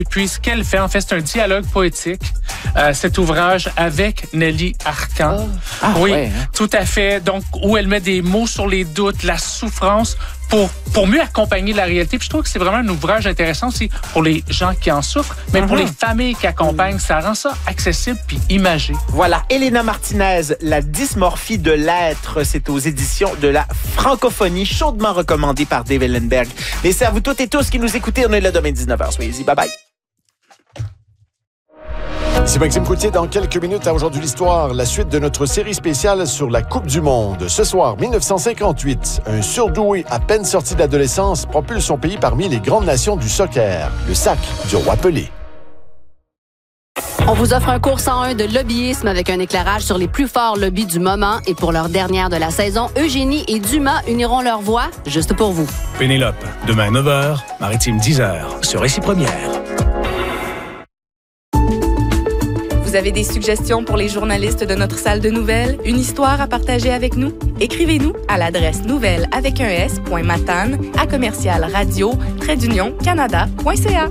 Et puis, ce qu'elle fait, en fait, c'est un dialogue poétique, cet ouvrage avec Nelly Arcan. Oui, ouais, hein? tout à fait. Donc, où elle met des mots sur les doutes, la souffrance, pour mieux accompagner la réalité. Puis je trouve que c'est vraiment un ouvrage intéressant aussi pour les gens qui en souffrent, mais pour les familles qui accompagnent. Ça rend ça accessible puis imagé. Voilà, Elena Martinez, La dysmorphie de l'être, c'est aux éditions de la Francophonie, chaudement recommandé par Dave Ellenberg. Merci à vous toutes et tous qui nous écoutez. On est là demain 19h. Soyez-y. Bye bye. Ici Maxime Coutier, dans quelques minutes à Aujourd'hui l'Histoire, la suite de notre série spéciale sur la Coupe du Monde. Ce soir, 1958, un surdoué à peine sorti de l'adolescence propulse son pays parmi les grandes nations du soccer, le Sacre du Roi Pelé. On vous offre un cours 101 de lobbyisme avec un éclairage sur les plus forts lobbies du moment. Et pour leur dernière de la saison, Eugénie et Dumas uniront leurs voix juste pour vous. Pénélope, demain 9h, Maritime 10h, sur Récit Première. Vous avez des suggestions pour les journalistes de notre salle de nouvelles? Une histoire à partager avec nous? Écrivez-nous à l'adresse nouvelle avec un s.matane@commercialradio-canada.ca.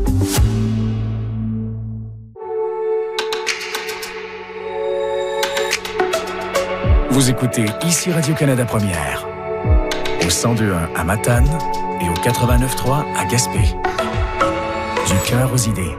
Vous écoutez ici Radio-Canada Première, au 102.1 à Matane et au 89.3 à Gaspé. Du cœur aux idées.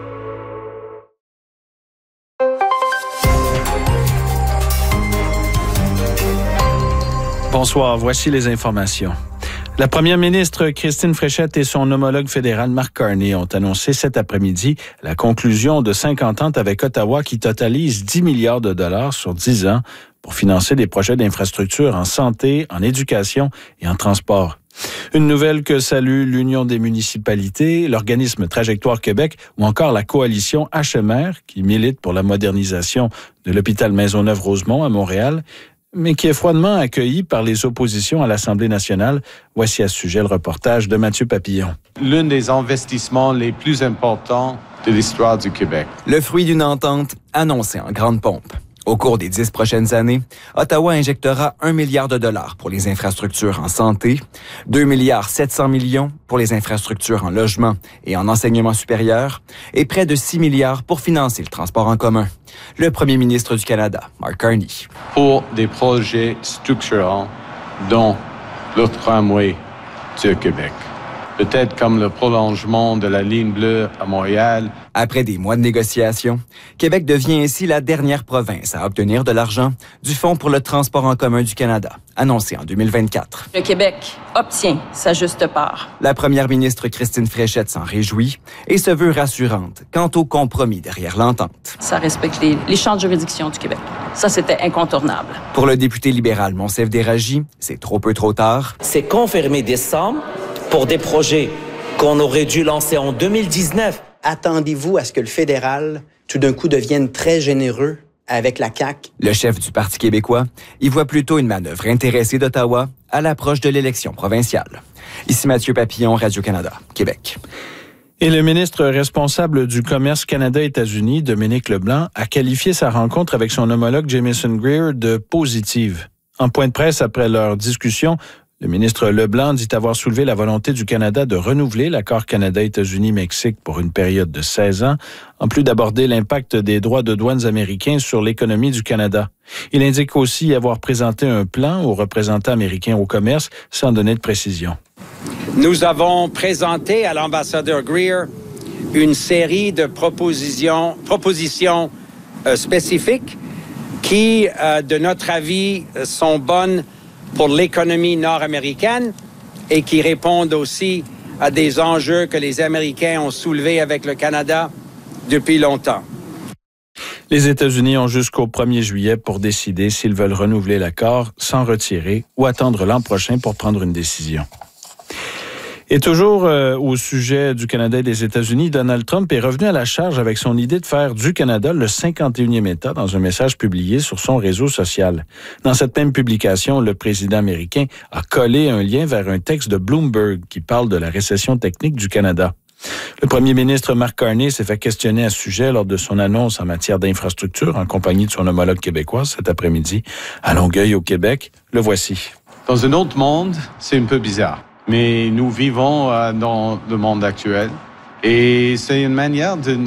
Bonsoir, voici les informations. La première ministre Christine Fréchette et son homologue fédéral Mark Carney ont annoncé cet après-midi la conclusion de 5 ententes avec Ottawa qui totalisent 10 milliards de dollars sur 10 ans pour financer des projets d'infrastructure en santé, en éducation et en transport. Une nouvelle que salue l'Union des municipalités, l'organisme Trajectoire Québec ou encore la coalition HMR qui milite pour la modernisation de l'hôpital Maisonneuve-Rosemont à Montréal, mais qui est froidement accueilli par les oppositions à l'Assemblée nationale. Voici à ce sujet le reportage de Mathieu Papillon. L'un des investissements les plus importants de l'histoire du Québec. Le fruit d'une entente annoncée en grande pompe. Au cours des 10 prochaines années, Ottawa injectera 1 milliard de dollars pour les infrastructures en santé, 2 milliards 700 millions pour les infrastructures en logement et en enseignement supérieur, et près de 6 milliards pour financer le transport en commun. Le premier ministre du Canada, Mark Carney. Pour des projets structurants, dont le tramway du Québec. Peut-être comme le prolongement de la ligne bleue à Montréal. Après des mois de négociations, Québec devient ainsi la dernière province à obtenir de l'argent du Fonds pour le transport en commun du Canada, annoncé en 2024. Le Québec obtient sa juste part. La première ministre Christine Fréchette s'en réjouit et se veut rassurante quant au compromis derrière l'entente. Ça respecte les champs de juridiction du Québec. Ça, c'était incontournable. Pour le député libéral Monsef Déragi, c'est trop peu trop tard. C'est confirmer des sommes pour des projets qu'on aurait dû lancer en 2019. Attendez-vous à ce que le fédéral, tout d'un coup, devienne très généreux avec la CAQ? Le chef du Parti québécois y voit plutôt une manœuvre intéressée d'Ottawa à l'approche de l'élection provinciale. Ici Mathieu Papillon, Radio-Canada, Québec. Et le ministre responsable du commerce Canada-États-Unis, Dominique Leblanc, a qualifié sa rencontre avec son homologue Jamieson Greer de positive. En point de presse après leur discussion, le ministre Leblanc dit avoir soulevé la volonté du Canada de renouveler l'accord Canada-États-Unis-Mexique pour une période de 16 ans, en plus d'aborder l'impact des droits de douane américains sur l'économie du Canada. Il indique aussi avoir présenté un plan aux représentants américains au commerce sans donner de précision. Nous avons présenté à l'ambassadeur Greer une série de propositions spécifiques qui, de notre avis, sont bonnes pour l'économie nord-américaine et qui répondent aussi à des enjeux que les Américains ont soulevés avec le Canada depuis longtemps. Les États-Unis ont jusqu'au 1er juillet pour décider s'ils veulent renouveler l'accord, s'en retirer ou attendre l'an prochain pour prendre une décision. Et toujours au sujet du Canada et des États-Unis, Donald Trump est revenu à la charge avec son idée de faire du Canada le 51e État dans un message publié sur son réseau social. Dans cette même publication, le président américain a collé un lien vers un texte de Bloomberg qui parle de la récession technique du Canada. Le premier ministre Mark Carney s'est fait questionner à ce sujet lors de son annonce en matière d'infrastructure en compagnie de son homologue québécois cet après-midi à Longueuil au Québec. Le voici. Dans un autre monde, c'est un peu bizarre. Mais nous vivons dans le monde actuel et c'est une manière de